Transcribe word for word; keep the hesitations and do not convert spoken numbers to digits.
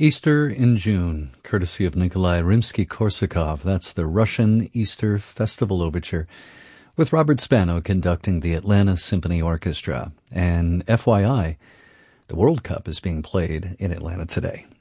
Easter in June, courtesy of Nikolai Rimsky-Korsakov. That's the Russian Easter Festival Overture, with Robert Spano conducting the Atlanta Symphony Orchestra. And F Y I, the World Cup is being played in Atlanta today.